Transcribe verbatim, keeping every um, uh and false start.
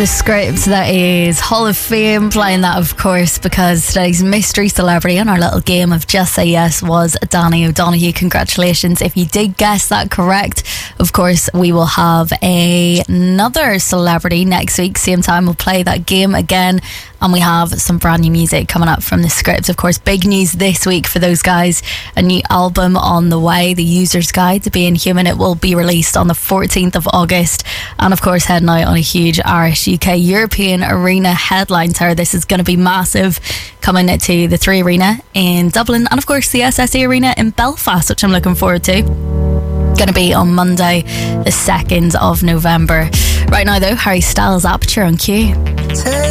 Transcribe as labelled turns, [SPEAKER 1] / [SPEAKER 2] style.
[SPEAKER 1] The Script, that is Hall of Fame, playing that of course because today's mystery celebrity on our little game of Just Say Yes was Danny O'Donoghue. Congratulations if you did guess that correct. Of course we will have a, another celebrity next week, same time we'll play that game again, and we have some brand new music coming up from The Script. Of course, big news this week for those guys, a new album on the way, The User's Guide to Being Human. It will be released on the fourteenth of August, and of course heading out on a huge Irish U K European Arena headline tour. This is going to be massive, coming to the Three Arena in Dublin and of course the S S E Arena in Belfast, which I'm looking forward to. Going to be on Monday the second of November. Right now though, Harry Styles, Aperture on Q.